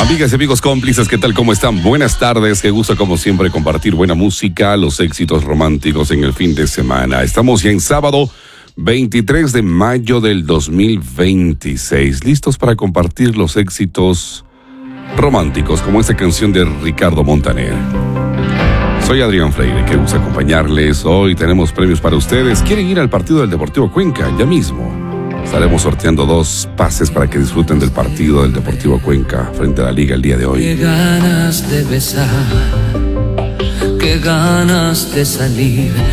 Amigas y amigos cómplices, ¿qué tal? ¿Cómo están? Buenas tardes, qué gusto como siempre compartir buena música, los éxitos románticos en el fin de semana. Estamos ya en sábado 23 de mayo del 2026, listos para compartir los éxitos románticos como esta canción de Ricardo Montaner. Soy Adrián Freire, qué gusto acompañarles. Hoy tenemos premios para ustedes. ¿Quieren ir al partido del Deportivo Cuenca? Ya mismo estaremos sorteando 2 pases para que disfruten del partido del Deportivo Cuenca frente a la Liga el día de hoy. Qué ganas de besar, qué ganas de salir